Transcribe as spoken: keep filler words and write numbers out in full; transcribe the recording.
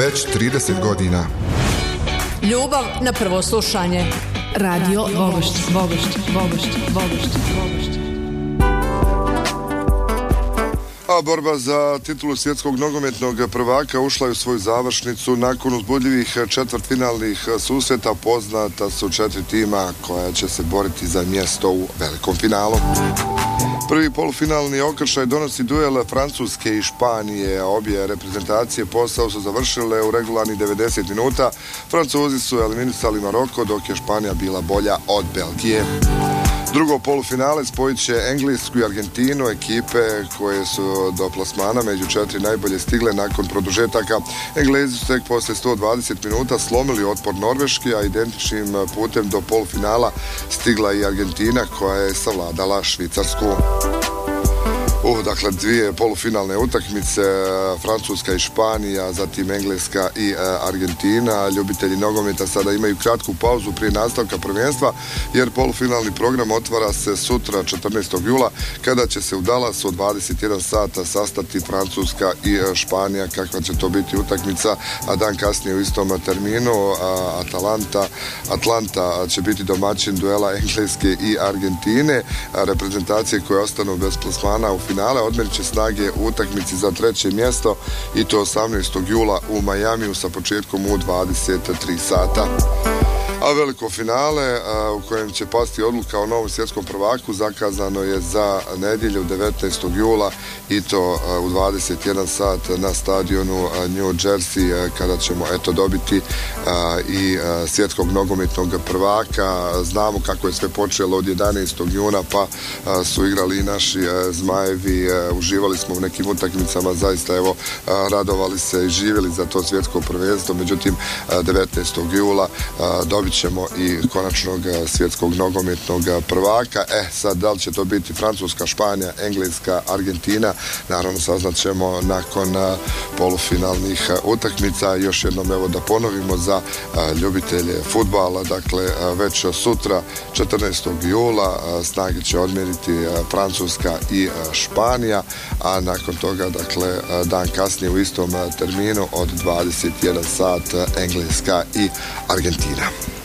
već trideset godina. Ljubav na prvo slušanje. Radio Vogošć, Vogošć, Vogošć, Vogošć, Vogošć. A borba za titulu svjetskog nogometnog prvaka ušla je u svoju završnicu. Nakon uzbudljivih četvrtfinalnih susreta poznata su četiri tima koja će se boriti za mjesto u velikom finalu. Prvi polufinalni okršaj donosi duel Francuske i Španije. Obje reprezentacije posao su završile u regularnih devedeset minuta. Francuzi su eliminisali Maroko, dok je Španija bila bolja od Belgije. Drugo polufinale spojit će Englesku i Argentinu, ekipe koje su do plasmana među četiri najbolje stigle nakon produžetaka. Englezi su tek poslije sto dvadeset minuta slomili otpor Norveške, a identičnim putem do polufinala stigla i Argentina koja je savladala Švicarsku. Uh, dakle, dvije polufinalne utakmice, Francuska i Španija, zatim Engleska i e, Argentina. Ljubitelji nogometa sada imaju kratku pauzu prije nastavka prvenstva, jer polufinalni program otvara se sutra četrnaestog jula, kada će se u Dallasu od dvadeset jedan sata sastati Francuska i e, Španija. Kakva će to biti utakmica, a dan kasnije u istom terminu a, Atalanta, Atlanta će biti domaćin duela Engleske i Argentine. A, reprezentacije koje ostanu bez plasmana u finale odmerit će snage u utakmici za treće mjesto, i to osamnaestog jula u Majamiju sa početkom u dvadeset tri sata. A veliko finale a, u kojem će pasti odluka o novom svjetskom prvaku zakazano je za nedjelju devetnaestog jula, i to a, u dvadeset jedan sat na stadionu a, New Jersey, a, kada ćemo eto dobiti a, i a, svjetskog nogometnog prvaka. Znamo kako je sve počelo od jedanaestog juna, pa a, su igrali i naši a, Zmajevi, a, uživali smo u nekim utakmicama, zaista evo a, radovali se i živjeli za to svjetsko prvenstvo. Međutim, a, devetnaestog jula a, dobit ćemo i konačnog svjetskog nogometnog prvaka. E, sad, da li će to biti Francuska, Španija, Engleska, Argentina, naravno saznat ćemo nakon polufinalnih utakmica. Još jednom evo da ponovimo za ljubitelje fudbala, dakle već sutra četrnaestog jula snage će odmjeriti Francuska i Španija, a nakon toga, dakle dan kasnije u istom terminu od dvadeset jedan sat Engleska i Argentina.